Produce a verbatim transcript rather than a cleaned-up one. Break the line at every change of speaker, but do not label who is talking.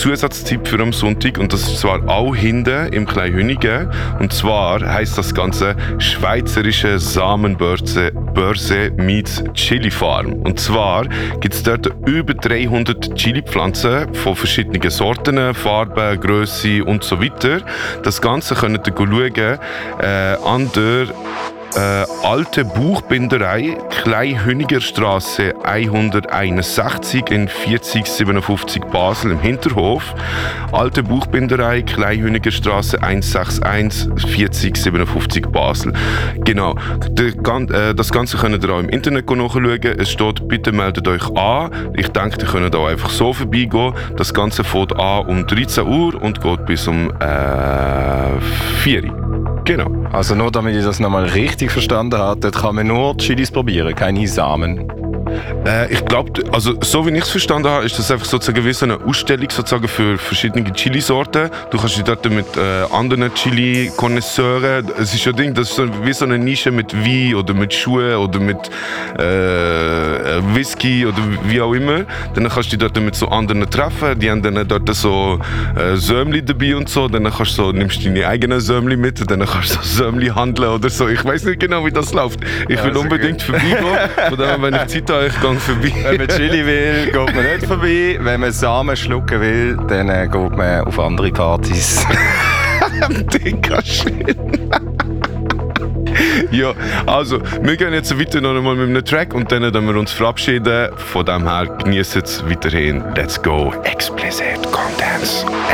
Zusatztipp für am Sonntag und das ist zwar auch hinten im Kleinhünigen und zwar heisst das Ganze Schweizerische Samenbörse Börse meets Chili Farm. Und zwar gibt es dort über dreihundert Chili-Pflanzen von verschiedenen Sorten, Farben, Grösse und so weiter. Das Ganze könnt ihr schauen äh, an der Äh, alte Buchbinderei, Kleinhünigerstraße hunderteinundsechzig in vierzig siebenundfünfzig Basel im Hinterhof. Alte Buchbinderei, Kleinhünigerstraße hunderteinundsechzig, vierzig siebenundfünfzig Basel. Genau. Der, äh, das Ganze könnt ihr auch im Internet nachschauen. Es steht, bitte meldet euch an. Ich denke, ihr könnt auch einfach so vorbeigehen. Das Ganze fängt an um dreizehn Uhr und geht bis um äh, vier Uhr. Genau.
Also nur damit ich das nochmal richtig verstanden habe, dort kann man nur Chilis probieren, keine Samen.
Äh, ich glaube, also so wie ich es verstanden habe, ist das einfach sozusagen wie so eine Ausstellung sozusagen für verschiedene Chilisorten. Du kannst dich dort mit äh, anderen Chili-Konnoisseuren, es ist ja Ding, das ist so, wie so eine Nische mit Wein oder mit Schuhen oder mit äh, Whisky oder wie auch immer. Dann kannst du dich dort mit so anderen treffen, die haben dann dort so äh, Sömli dabei und so. Dann kannst du so, nimmst du deine eigenen Sömli mit, dann kannst du so Sömli handeln oder so. Ich weiß nicht genau, wie das läuft. Ich
ja,
will unbedingt vorbeigehen. Von daher, wenn ich Zeit habe, ich gehe vorbei.
Wenn man Chili will, geht man nicht vorbei. Wenn man Samen schlucken will, dann äh, geht man auf andere Partys.
Digga, shit. Ja, also, wir gehen jetzt weiter noch einmal mit einem Track und dann werden wir uns verabschieden. Von dem her, genießt es weiterhin. Let's go, explicit contents.